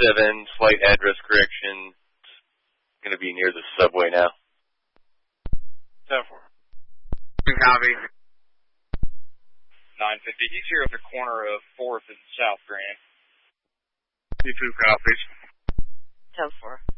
slight address correction. Going to be near the subway now. 7-4. Copy. 950. He's here at the corner of 4th and South Grand. 2-2 copies. 10-4.